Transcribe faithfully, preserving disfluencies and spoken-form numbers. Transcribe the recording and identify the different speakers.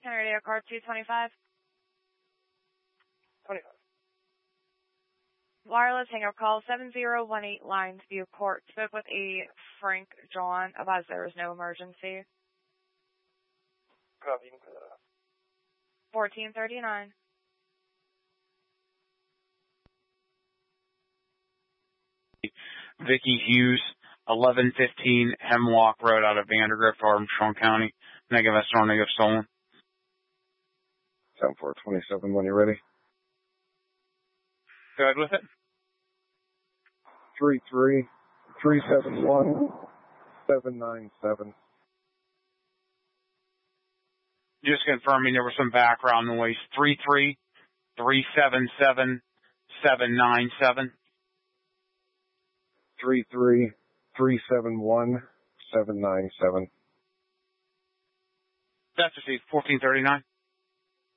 Speaker 1: Center Radio Card two twenty-five.
Speaker 2: twenty-five.
Speaker 1: Wireless hang-up call seven zero one eight Lines View Court. Spoke with a Frank John. Advised there was no emergency.
Speaker 2: Copy.
Speaker 1: fourteen thirty-nine.
Speaker 3: Vicky Hughes, eleven fifteen Hemlock Road out of Vandergrift, Armstrong County. Negative S R, negative stolen.
Speaker 4: seven four twenty-seven when you're ready.
Speaker 3: Go ahead with it.
Speaker 4: three three three seven one seven nine seven.
Speaker 3: Just confirming there was some background noise. three three three seven seven seven nine seven.
Speaker 4: three three three seven one seven nine seven.
Speaker 3: That's received fourteen thirty-nine.